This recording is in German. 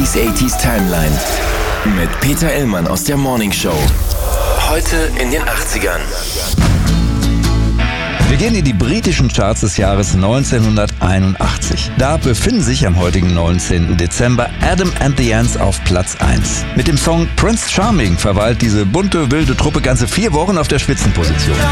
Oldies 80s Timeline. Mit Peter Illmann aus der Morning Show. Heute in den 80ern. Wir gehen in die britischen Charts des Jahres 1981. Da befinden sich am heutigen 19. Dezember Adam and the Ants auf Platz 1. Mit dem Song Prince Charming verweilt diese bunte, wilde Truppe ganze 4 Wochen auf der Spitzenposition.